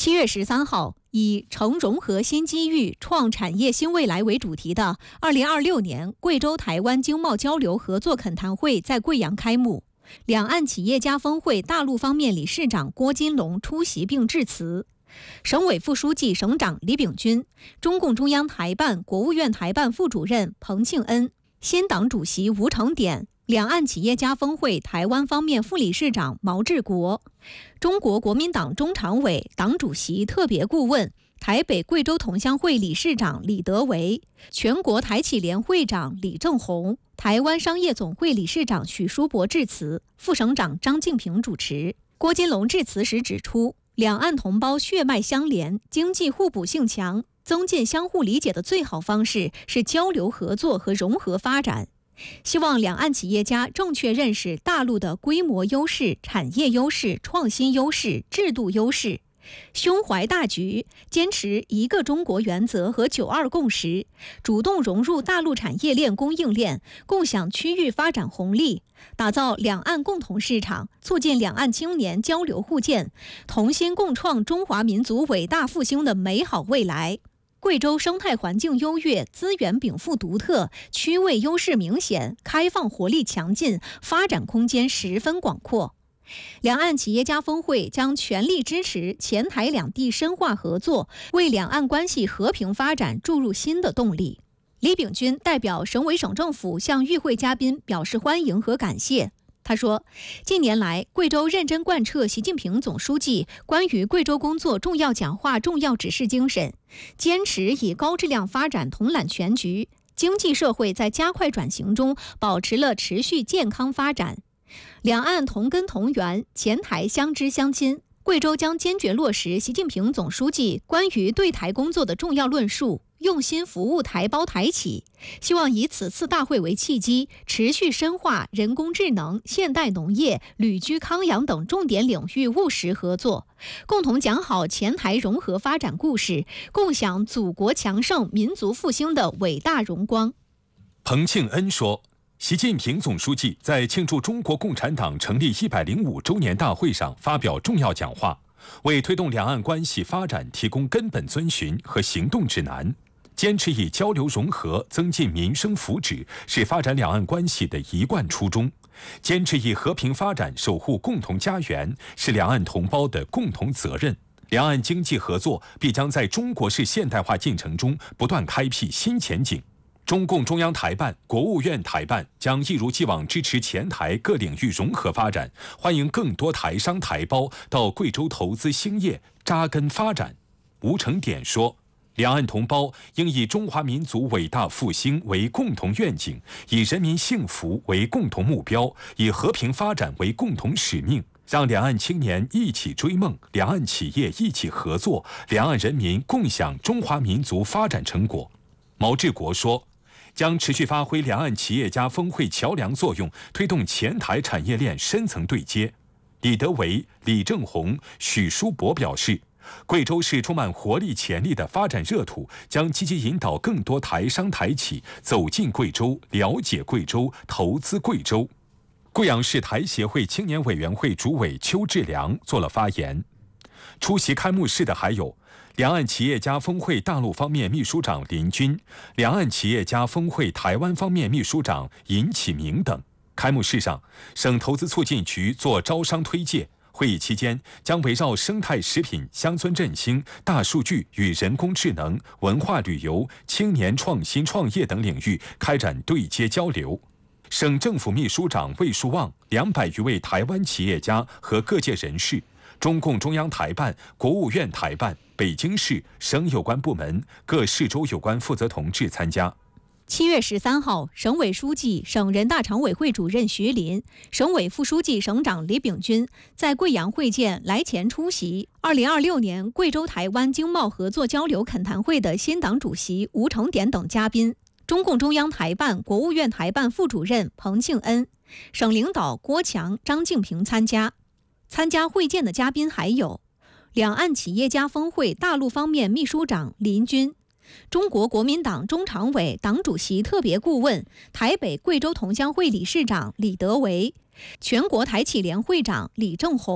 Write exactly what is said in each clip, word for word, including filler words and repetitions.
七月十三号，以“成融合新机遇，创产业新未来”为主题的二零二六年贵州台湾经贸交流合作恳谈会在贵阳开幕。两岸企业家峰会大陆方面理事长郭金龙出席并致辞。省委副书记、省长李秉军，中共中央台办、国务院台办副主任彭庆恩，新党主席吴成典，两岸企业家峰会台湾方面副理事长毛志国，中国国民党中常委、党主席特别顾问、台北贵州同乡会理事长李德维，全国台企联会长李正宏，台湾商业总会理事长许书博致辞，副省长张敬平主持。郭金龙致辞时指出，两岸同胞血脉相连，经济互补性强，增进相互理解的最好方式是交流合作和融合发展。希望两岸企业家正确认识大陆的规模优势、产业优势、创新优势、制度优势，胸怀大局，坚持一个中国原则和九二共识，主动融入大陆产业链供应链，共享区域发展红利，打造两岸共同市场，促进两岸青年交流互鉴，同心共创中华民族伟大复兴的美好未来。贵州生态环境优越，资源禀赋独特，区位优势明显，开放活力强劲，发展空间十分广阔。两岸企业家峰会将全力支持黔台两地深化合作，为两岸关系和平发展注入新的动力。李秉军代表省委省政府向与会嘉宾表示欢迎和感谢。他说，近年来，贵州认真贯彻习近平总书记关于贵州工作重要讲话重要指示精神，坚持以高质量发展统揽全局，经济社会在加快转型中保持了持续健康发展。两岸同根同源，黔台相知相亲。贵州将坚决落实习近平总书记关于对台工作的重要论述，用心服务台胞台企，希望以此次大会为契机，持续深化人工智能、现代农业、旅居康养等重点领域务实合作，共同讲好黔台融合发展故事，共享祖国强盛、民族复兴的伟大荣光。 彭庆恩说，习近平总书记在庆祝中国共产党成立一百零五周年大会上发表重要讲话，为推动两岸关系发展提供根本遵循和行动指南。坚持以交流融合增进民生福祉，是发展两岸关系的一贯初衷；坚持以和平发展守护共同家园，是两岸同胞的共同责任。两岸经济合作必将在中国式现代化进程中不断开辟新前景。中共中央台办、国务院台办将一如既往支持黔台各领域融合发展，欢迎更多台商台胞到贵州投资兴业、扎根发展。吴成典说，两岸同胞应以中华民族伟大复兴为共同愿景，以人民幸福为共同目标，以和平发展为共同使命，让两岸青年一起追梦，两岸企业一起合作，两岸人民共享中华民族发展成果。毛志国说，将持续发挥两岸企业家峰会桥梁作用，推动黔台产业链深层对接。李德维、李正宏、许书博表示，贵州是充满活力潜力的发展热土，将积极引导更多台商台企走进贵州，了解贵州，投资贵州。贵阳市台协会青年委员会主委邱志良做了发言。出席开幕式的还有两岸企业家峰会大陆方面秘书长林军、两岸企业家峰会台湾方面秘书长尹启明等。开幕式上，省投资促进局做招商推介。会议期间，将围绕生态食品、乡村振兴、大数据与人工智能、文化旅游、青年创新创业等领域开展对接交流。省政府秘书长魏树旺、两百余位台湾企业家和各界人士，中共中央台办、国务院台办、北京市、省有关部门、各市州有关负责同志参加。 七月十三号，省委书记、省人大常委会主任徐林，省委副书记、省长李秉军在贵阳会见来前出席二零二六年贵州台湾经贸合作交流恳谈会的新党主席吴成典等嘉宾，中共中央台办、国务院台办副主任彭庆恩，省领导郭强、张敬平参加。参加会见的嘉宾还有两岸企业家峰会大陆方面秘书长林军，中国国民党中常委、党主席特别顾问、台北贵州同乡会理事长李德维，全国台企联会长李正宏，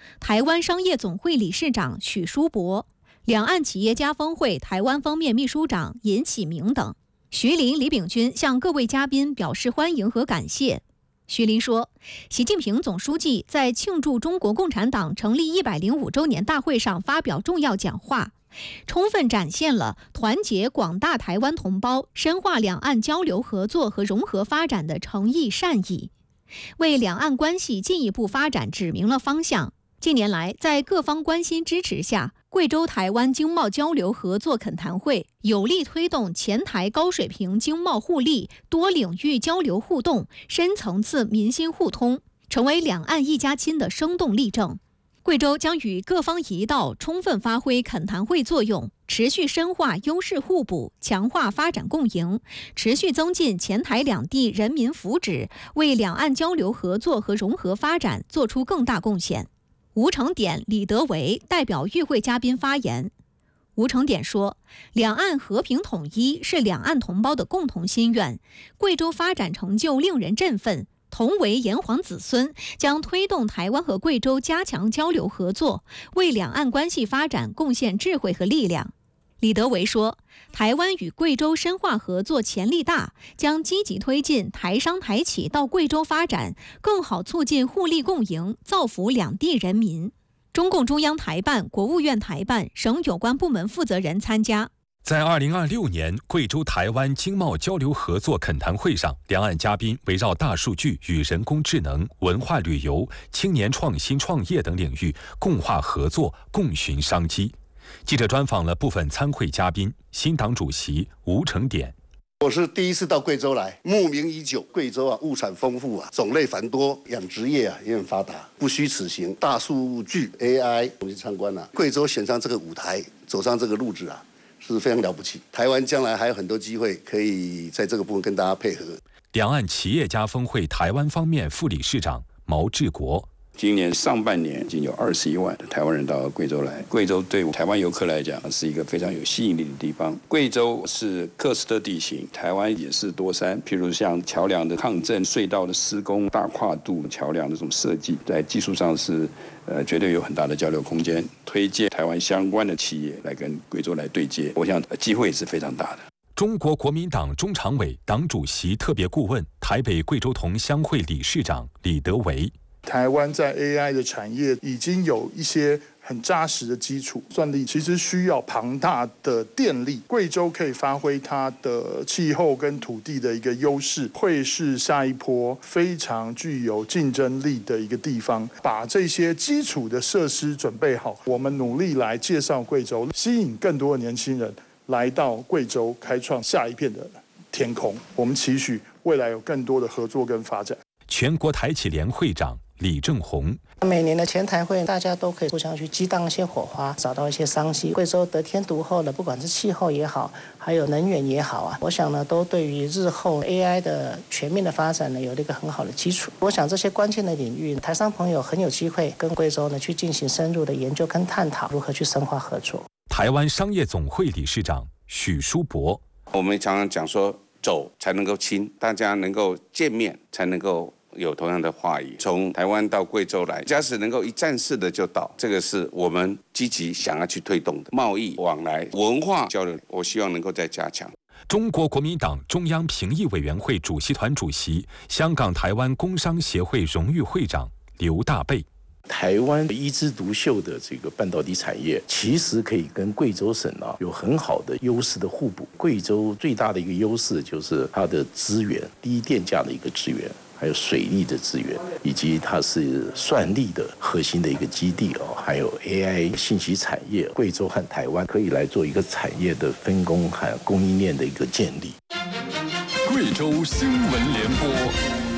台湾商业总会理事长许书博、两岸企业家峰会台湾方面秘书长尹启明等。徐林、李秉钧向各位嘉宾表示欢迎和感谢。徐林说，习近平总书记在庆祝中国共产党成立一百零五周年大会上发表重要讲话，充分展现了团结广大台湾同胞、深化两岸交流合作和融合发展的诚意善意，为两岸关系进一步发展指明了方向。近年来，在各方关心支持下，贵州台湾经贸交流合作恳谈会有力推动前台高水平经贸互利、多领域交流互动、深层次民心互通，成为两岸一家亲的生动例证。贵州将与各方一道，充分发挥恳谈会作用，持续深化优势互补，强化发展共赢，持续增进前台两地人民福祉，为两岸交流合作和融合发展做出更大贡献。吴成典、李德维代表与会嘉宾发言。吴成典说，两岸和平统一是两岸同胞的共同心愿，贵州发展成就令人振奋，同为炎黄子孙，将推动台湾和贵州加强交流合作，为两岸关系发展贡献智慧和力量。李德维说，台湾与贵州深化合作潜力大，将积极推进台商台企到贵州发展，更好促进互利共赢，造福两地人民。中共中央台办、国务院台办、省有关部门负责人参加。 在二零二六年贵州台湾经贸交流合作恳谈会上，两岸嘉宾围绕大数据与人工智能、文化旅游、青年创新创业等领域共话合作，共寻商机。记者专访了部分参会嘉宾，新党主席吴成典。 我是第一次到贵州来，慕名已久。贵州啊，物产丰富啊，种类繁多，养殖业啊也很发达，不虚此行。大数据、A I， 我去参观了、啊，贵州选上这个舞台，走上这个路子啊，是非常了不起。台湾将来还有很多机会可以在这个部分跟大家配合。 两岸企业家峰会台湾方面副理事长毛志国。 今年上半年已经有二十一万的台湾人到贵州来。贵州对台湾游客来讲是一个非常有吸引力的地方。贵州是喀斯特地形，台湾也是多山，譬如像桥梁的抗震、隧道的施工、大跨度桥梁的这种设计，在技术上是呃绝对有很大的交流空间。推荐台湾相关的企业来跟贵州来对接，我想机会是非常大的。 中国国民党中常委、党主席特别顾问、台北贵州同乡会理事长李德维。 台湾在 A I 的产业已经有一些很扎实的基础，算力其实需要庞大的电力。贵州可以发挥它的气候跟土地的一个优势，会是下一波非常具有竞争力的一个地方。把这些基础的设施准备好，我们努力来介绍贵州，吸引更多的年轻人来到贵州，开创下一片的天空。我们期许未来有更多的合作跟发展。 全国台企联会长李正宏， 每年的前台会，大家都可以互相去激荡一些火花，找到一些商机。贵州得天独厚的，不管是气候也好，还有能源也好啊，我想呢，都对于日后 A I 的全面的发展呢，有了一个很好的基础。我想这些关键的领域，台商朋友很有机会跟贵州呢去进行深入的研究跟探讨，如何去深化合作。 台湾商业总会理事长许书博， 我们常常讲说，走才能够亲，大家能够见面才能够有同样的话语。从台湾到贵州来，假使能够一站式的就到，这个是我们积极想要去推动的贸易往来、文化交流，我希望能够再加强。 中国国民党中央评议委员会主席团主席、香港台湾工商协会荣誉会长刘大贝。 台湾一枝独秀的这个半导体产业，其实可以跟贵州省啊有很好的优势的互补。贵州最大的一个优势就是它的资源，低电价的一个资源，还有水利的资源，以及它是算力的核心的一个基地哦，还有 A I 信息产业，贵州和台湾可以来做一个产业的分工和供应链的一个建立。 贵州新闻联播。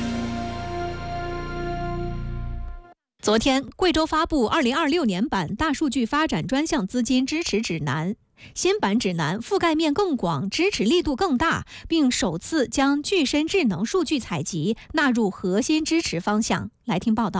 昨天，贵州发布二零二六年版大数据发展专项资金支持指南。新版指南覆盖面更广，支持力度更大，并首次将具身智能数据采集纳入核心支持方向。来听报道。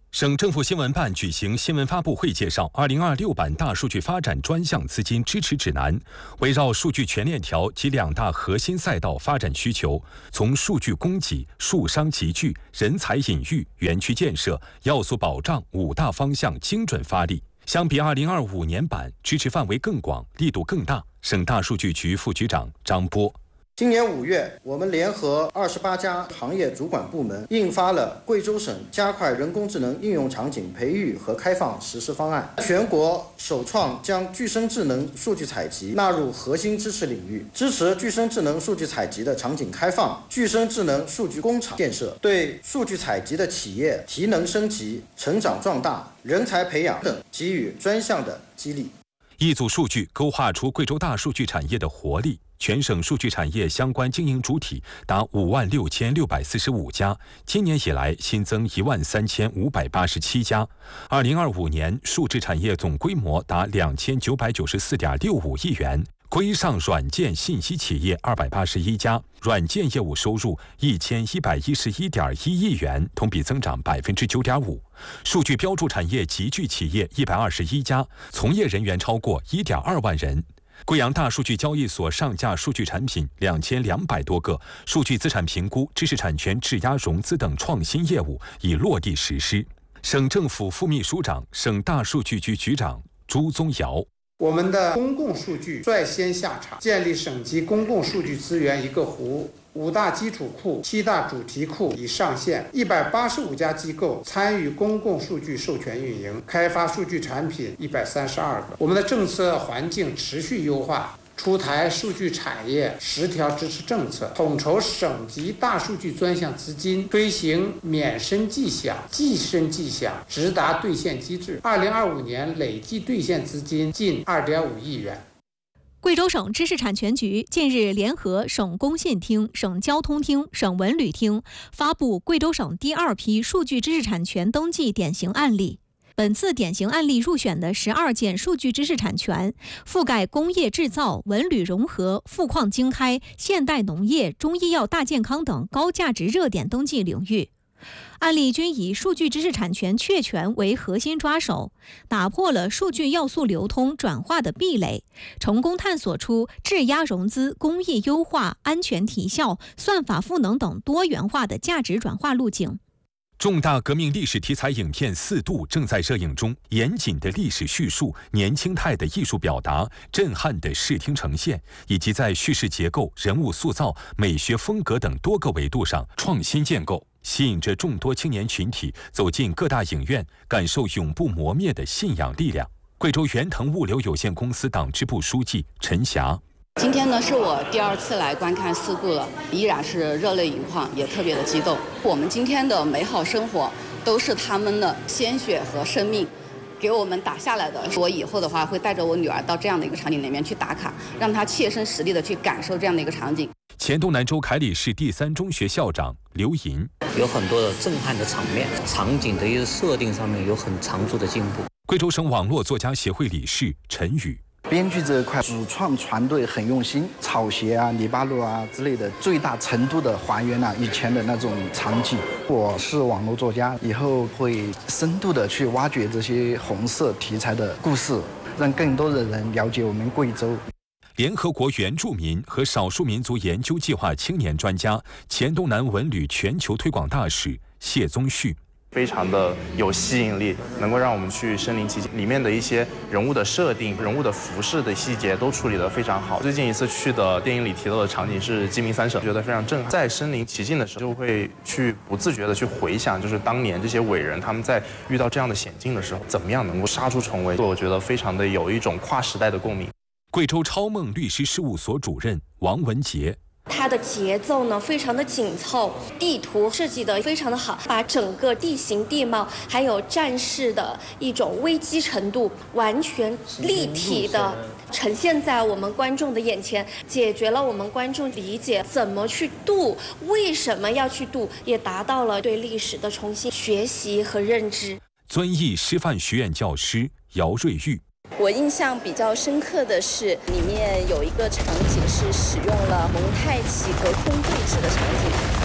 省政府新闻办举行新闻发布会，介绍二零二六版大数据发展专项资金支持指南，围绕数据全链条及两大核心赛道发展需求，从数据供给、数商集聚、人才引育、园区建设、要素保障五大方向精准发力。相比二零二五年版，支持范围更广，力度更大。省大数据局副局长张波。 今年五月，我们联合二十八家行业主管部门印发了贵州省加快人工智能应用场景培育和开放实施方案，全国首创将具身智能数据采集纳入核心支持领域，支持具身智能数据采集的场景开放、具身智能数据工厂建设，对数据采集的企业提能升级、成长壮大、人才培养等给予专项的激励。 一组数据勾画出贵州大数据产业的活力。全省数据产业相关经营主体达五万六千六百四十五家，今年以来新增一万三千五百八十七家。二零二五年数字产业总规模达两千九百九十四点六五亿元，规上软件信息企业二百八十一家，软件业务收入一千一百一十一点一亿元，同比增长百分之九点五。数据标注产业集聚企业一百二十一家，从业人员超过一点二万人。贵阳大数据交易所上架数据产品两千两百多个，数据资产评估、知识产权质押融资等创新业务已落地实施。省政府副秘书长、省大数据局局长朱宗尧。 我们的公共数据率先下场，建立省级公共数据资源一个湖，五大基础库、七大主题库已上线，一百八十五家机构参与公共数据授权运营，开发数据产品一百三十二个。我们的政策环境持续优化，出台数据产业十条支持政策，统筹省级大数据专项资金，推行免申计享、计申计享直达兑现机制。二零二五年累计兑现资金近二点五亿元。 贵州省知识产权局近日联合省工信厅、省交通厅、省文旅厅发布贵州省第二批数据知识产权登记典型案例。本次典型案例入选的十二件数据知识产权，覆盖工业制造、文旅融合、富矿经开、现代农业、中医药大健康等高价值热点登记领域。案例均以数据知识产权确权为核心抓手，打破了数据要素流通转化的壁垒，成功探索出质押融资、工艺优化、安全提效、算法赋能等多元化的价值转化路径。 重大革命历史题材影片《四渡》正在热映中，严谨的历史叙述、年轻态的艺术表达、震撼的视听呈现，以及在叙事结构、人物塑造、美学风格等多个维度上创新建构，吸引着众多青年群体走进各大影院，感受永不磨灭的信仰力量。贵州源腾物流有限公司党支部书记陈霞。 今天呢是我第二次来观看四渡了，依然是热泪盈眶，也特别的激动。我们今天的美好生活都是他们的鲜血和生命给我们打下来的。我以后的话会带着我女儿到这样的一个场景里面去打卡，让她切身实地的去感受这样的一个场景。 黔东南州凯里市第三中学校长刘银， 有很多的震撼的场面，场景的一个设定上面有很长足的进步。 贵州省网络作家协会理事陈宇。 编剧这一块，主创团队很用心，草鞋啊、泥巴路啊之类的，最大程度的还原了、啊、以前的那种场景。我是网络作家，以后会深度的去挖掘这些红色题材的故事，让更多的人了解我们贵州。 联合国原住民和少数民族研究计划青年专家、黔东南文旅全球推广大使谢宗旭。 非常的有吸引力，能够让我们去身临其境，里面的一些人物的设定、人物的服饰的细节都处理得非常好。最近一次去的电影里提到的场景是鸡鸣三省，觉得非常震撼。在身临其境的时候，就会去不自觉的去回想，就是当年这些伟人他们在遇到这样的险境的时候，怎么样能够杀出重围。我觉得非常的有一种跨时代的共鸣。 贵州超梦律师事务所主任王文杰。 它的节奏呢非常的紧凑，地图设计的非常的好，把整个地形地貌还有战事的一种危机程度完全立体的呈现在我们观众的眼前，解决了我们观众理解怎么去渡，为什么要去渡，也达到了对历史的重新学习和认知。 遵义师范学院教师姚瑞玉。 我印象比较深刻的是，里面有一个场景是使用了蒙太奇隔空对峙的场景，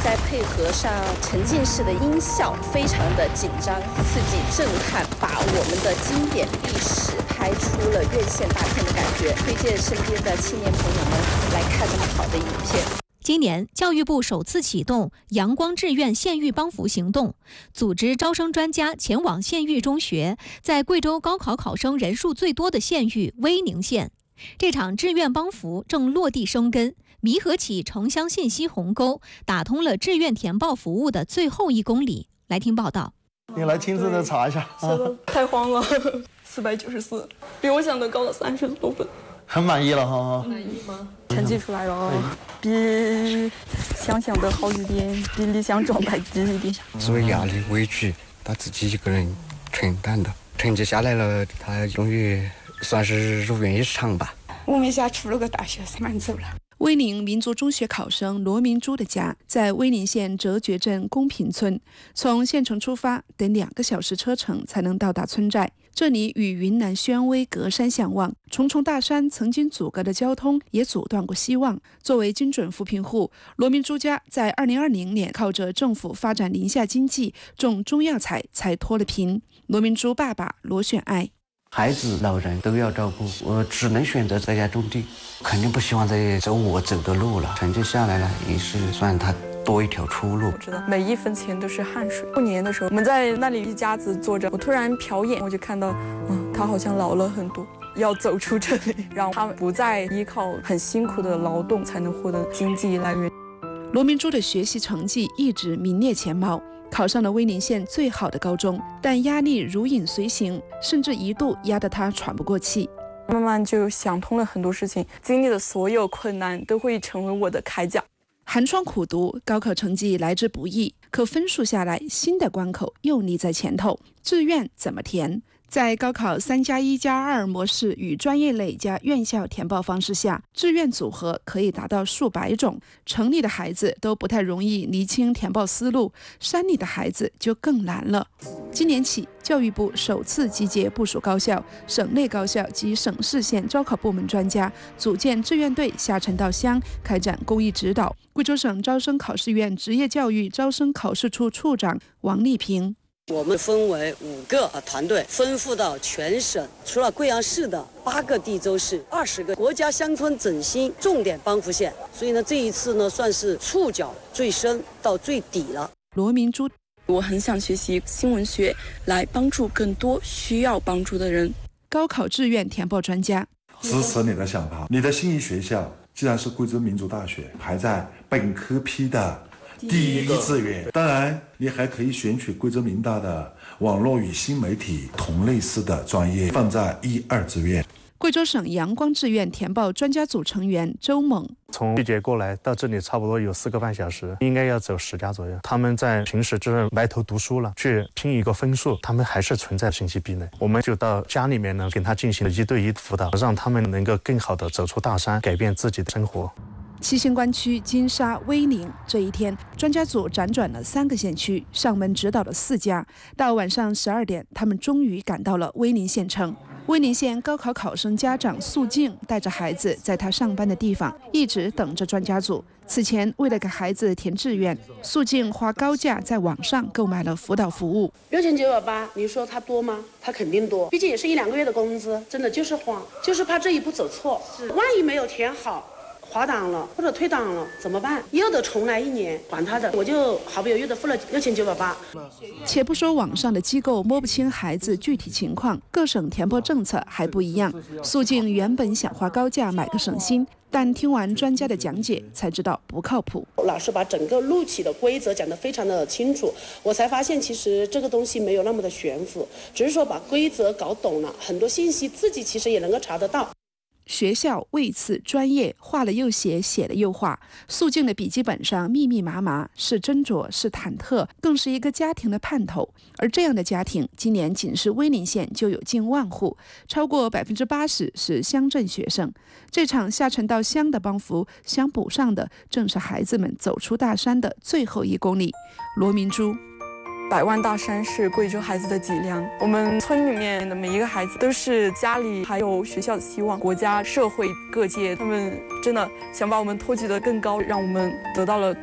再配合上沉浸式的音效，非常的紧张、刺激、震撼，把我们的经典历史拍出了院线大片的感觉。推荐身边的青年朋友们来看这么好的影片。 今年，教育部首次启动阳光志愿县域帮扶行动，组织招生专家前往县域中学，在贵州高考考生人数最多的县域威宁县。这场志愿帮扶正落地生根，弥合起城乡信息鸿沟，打通了志愿填报服务的最后一公里。来听报道。 你来亲自的查一下。 写的太慌了，四百九十四，比我想的高了三十多分。 很满意了哈。 满意吗？成绩出来了，比想象的好一点，比理想状态低一点。 所谓压力委屈，他自己一个人承担的。成绩下来了，他终于算是如愿以偿吧。 我们家出了个大学生，蛮走了。 威宁民族中学考生罗明珠的家在威宁县哲觉镇公平村，从县城出发得两个小时车程才能到达村寨。这里与云南宣威隔山相望，重重大山曾经阻隔的交通也阻断过希望。作为精准扶贫户，罗明珠家在二零二零年靠着政府发展林下经济、种中药材才脱了贫。罗明珠爸爸罗选爱。 孩子、老人都要照顾，我只能选择在家种地，肯定不希望再走我走的路了。成绩下来了，也是算他多一条出路。 我知道每一分钱都是汗水。过年的时候，我们在那里一家子坐着，我突然瞟眼，我就看到，嗯，他好像老了很多，要走出这里，让他们不再依靠很辛苦的劳动才能获得经济来源。 罗明珠的学习成绩一直名列前茅。考上了威宁县最好的高中，但压力如影随形，甚至一度压得他喘不过气。 慢慢就想通了很多事情，经历的所有困难都会成为我的铠甲。 寒窗苦读，高考成绩来之不易，可分数下来，新的关口又立在前头。志愿怎么填？在高考三加一加二模式与专业类加院校填报方式下，志愿组合可以达到数百种。城里的孩子都不太容易厘清填报思路，山里的孩子就更难了。今年起，教育部首次集结部属高校、省内高校及省市县招考部门专家，组建志愿队下沉到乡，开展公益指导。贵州省招生考试院职业教育招生考试处处长王丽萍。 我们分为五个团队，分布到全省，除了贵阳市的八个地州市，二十个国家乡村振兴重点帮扶县。所以呢，这一次呢，算是触角最深到最底了。 罗明珠， 我很想学习新闻学，来帮助更多需要帮助的人。 高考志愿填报专家， 支持你的想法。你的心仪学校既然是贵州民族大学，排在本科批的第一志愿，当然你还可以选取贵州民大的网络与新媒体同类似的专业，放在一二志愿。 贵州省阳光志愿填报专家组成员周猛， 从季节过来到这里差不多有四个半小时，应该要走十家左右。他们在平时就是埋头读书了，去拼一个分数，他们还是存在信息壁垒。我们就到家里面呢，跟他进行了一对一辅导，让他们能够更好的走出大山，改变自己的生活。 七星关区金沙、威宁，这一天，专家组辗转了三个县区，上门指导了四家。到晚上十二点，他们终于赶到了威宁县城。威宁县高考考生家长素静带着孩子在他上班的地方，一直等着专家组。此前，为了给孩子填志愿，素静花高价在网上购买了辅导服务。 六千九百八，你说他多吗？他肯定多，毕竟也是一两个月的工资，真的就是慌，就是怕这一步走错，万一没有填好。滑档了或者退档了怎么办？又得重来一年，管他的，我就毫不犹豫的付了六千九百八。 且不说网上的机构摸不清孩子具体情况，各省填报政策还不一样。素静原本想花高价买个省心，但听完专家的讲解，才知道不靠谱。 老师把整个录取的规则讲得非常的清楚，我才发现其实这个东西没有那么的悬浮，只是说把规则搞懂了，很多信息自己其实也能够查得到。 学校为此专业，画了又写，写了又画。素静的笔记本上密密麻麻，是斟酌，是忐忑，更是一个家庭的盼头。而这样的家庭，今年仅是威宁县就有近万户，超过百分之八十是乡镇学生。这场下沉到乡的帮扶，想补上的正是孩子们走出大山的最后一公里。罗明珠。 百万大山是贵州孩子的脊梁，我们村里面的每一个孩子都是家里还有学校的希望，国家社会各界他们真的想把我们托举得更高，让我们得到了更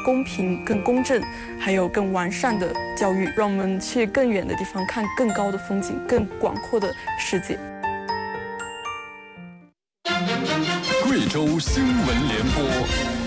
公平、更公正，还有更完善的教育，让我们去更远的地方看更高的风景，更广阔的世界。 贵州新闻联播。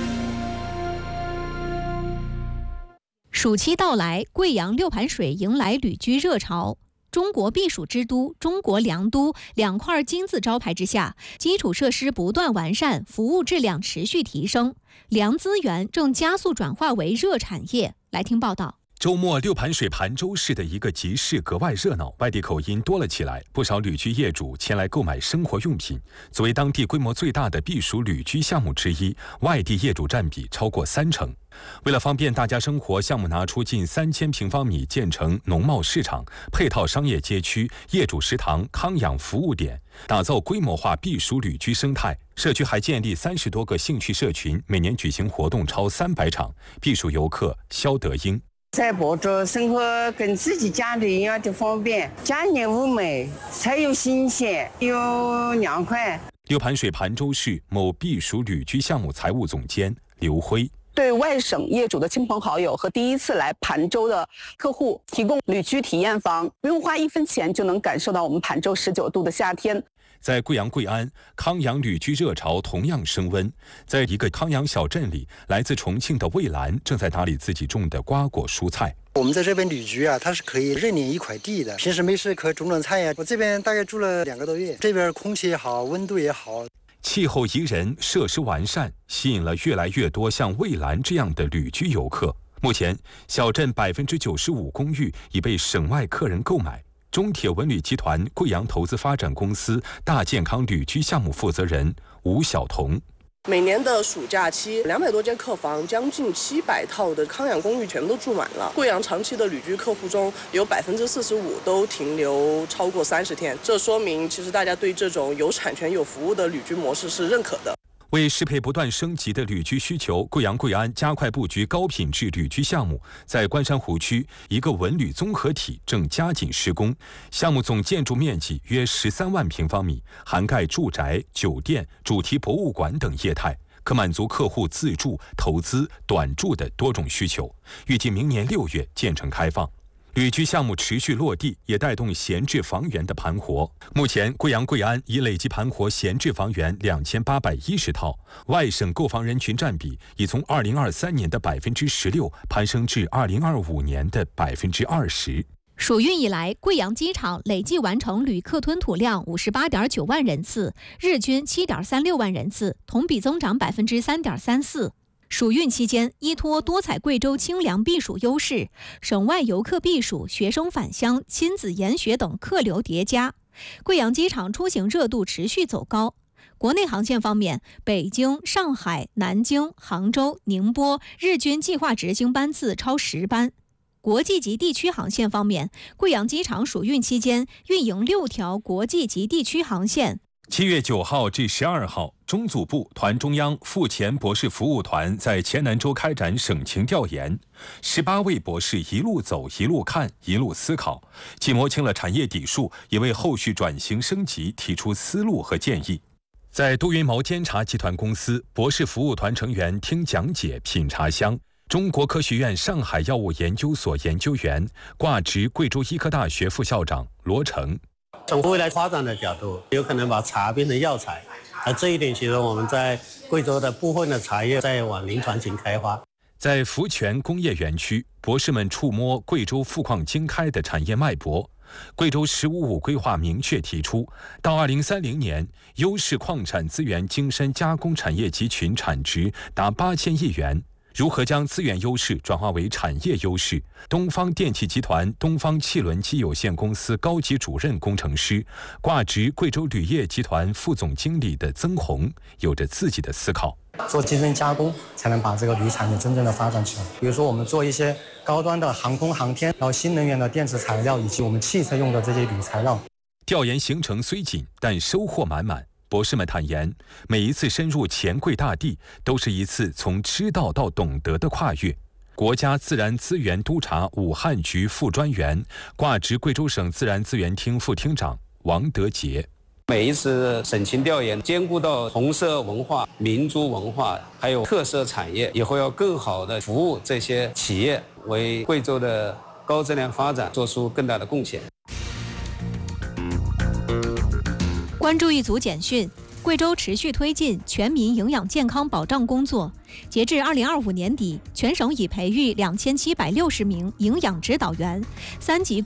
暑期到来，贵阳六盘水迎来旅居热潮。中国避暑之都、中国良都两块金字招牌之下，基础设施不断完善，服务质量持续提升，良资源正加速转化为热产业。来听报道。 周末，六盘水盘州市的一个集市格外热闹，外地口音多了起来，不少旅居业主前来购买生活用品。作为当地规模最大的避暑旅居项目之一，外地业主占比超过三成。为了方便大家生活，项目拿出近三千平方米建成农贸市场、配套商业街区、业主食堂、康养服务点，打造规模化避暑旅居生态。社区还建立三十多个兴趣社群，每年举行活动超三百场。避暑游客肖德英。 在博主生活跟自己家里一样的方便，家里物美，菜又新鲜又凉快。 六盘水盘州市某避暑旅居项目财务总监刘辉。 对外省业主的亲朋好友和第一次来盘州的客户提供旅居体验房，不用花一分钱就能感受到我们盘州十九度的夏天。 在贵阳贵安，康养旅居热潮同样升温。在一个康养小镇里，来自重庆的魏兰正在打理自己种的瓜果蔬菜。 我们在这边旅居啊，它是可以认领一块地的，平时没事可以种种菜呀。我这边大概住了两个多月，这边空气也好，温度也好。 气候宜人，设施完善，吸引了越来越多像魏兰这样的旅居游客。目前，小镇百分之九十五公寓已被省外客人购买。中铁文旅集团贵阳投资发展公司大健康旅居项目负责人吴晓彤。 每年的暑假期，两百多间客房，将近七百套的康养公寓全都住满了。贵阳长期的旅居客户中，有百分之四十五都停留超过三十天，这说明其实大家对这种有产权、有服务的旅居模式是认可的。 为适配不断升级的旅居需求，贵阳贵安加快布局高品质旅居项目。在关山湖区，一个文旅综合体正加紧施工，项目总建筑面积约十三万平方米，涵盖住宅、酒店、主题博物馆等业态，可满足客户自住、投资、短住的多种需求。预计明年六月建成开放。旅居项目持续落地，也带动闲置房源的盘活。目前，贵阳贵安已累计盘活闲置房源两千八百一十套，外省购房人群占比已从二零二三年的百分之十六攀升至二零二五年的百分之二十。 暑运以来，贵阳机场累计完成旅客吞吐量五十八点九万人次，日均七点三六万人次，同比增长百分之三点三四。暑运期间，依托多彩贵州清凉避暑优势，省外游客避暑、学生返乡、亲子研学等客流叠加，贵阳机场出行热度持续走高。国内航线方面，北京、上海、南京、杭州、宁波日均计划执行班次超十班。国际级地区航线方面，贵阳机场暑运期间运营六条国际级地区航线。 七月九号至十二号，中组部、团中央、赴前博士服务团在黔南州开展省情调研，十八位博士一路走、一路看、一路思考，既摸清了产业底数，也为后续转型升级提出思路和建议。在都云毛监察集团公司，博士服务团成员听讲解、品茶香。中国科学院上海药物研究所研究员、挂职贵州医科大学副校长罗成。 从未来发展的角度，有可能把茶变成药材，而这一点其实我们在贵州的部分的茶叶在往临床型开发。 在福泉工业园区，博士们触摸贵州富矿经开的产业脉搏。贵州“十五五”规划明确提出，到二零三零年，优势矿产资源精深加工产业集群产值达八千亿元。如何将资源优势转化为产业优势？东方电气集团东方汽轮机有限公司高级主任工程师、挂职贵州铝业集团副总经理的曾红有着自己的思考。 做精深加工，才能把这个铝产业真正的发展起来。比如说，我们做一些高端的航空航天，然后新能源的电池材料，以及我们汽车用的这些铝材料。 调研行程虽紧，但收获满满。博士们坦言，每一次深入黔贵大地，都是一次从知道到懂得的跨越。国家自然资源督察武汉局副专员、挂职贵州省自然资源厅副厅长王德杰。 每一次省情调研兼顾到红色文化、民族文化，还有特色产业，以后要更好的服务这些企业，为贵州的高质量发展做出更大的贡献。 关注一组简讯。贵州持续推进全民营养健康保障工作，截至二零二五年底，全省已培育两千七百六十名营养指导员，三级